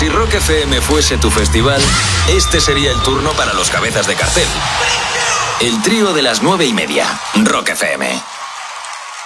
Si Rock FM fuese tu festival, este sería el turno para los cabezas de cartel. El trío de las 9:30. Rock FM.